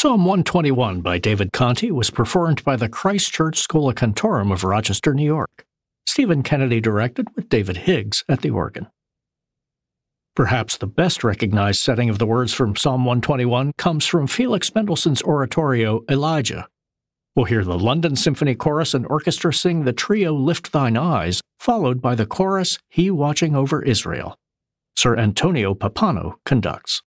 Psalm 121 by David Conti was performed by the Christ Church Schola Cantorum of Rochester, New York. Stephen Kennedy directed with David Higgs at the organ. Perhaps the best recognized setting of the words from Psalm 121 comes from Felix Mendelssohn's oratorio Elijah. We'll hear the London Symphony Chorus and Orchestra sing the trio Lift Thine Eyes, followed by the chorus He Watching Over Israel. Sir Antonio Pappano conducts.